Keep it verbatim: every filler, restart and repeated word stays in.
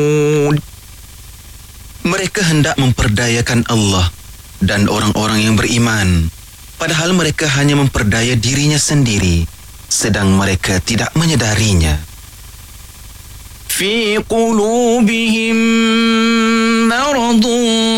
Mereka hendak memperdayakan Allah dan orang-orang yang beriman, padahal mereka hanya memperdaya dirinya sendiri, sedang mereka tidak menyedarinya. Fi qulubihim maradun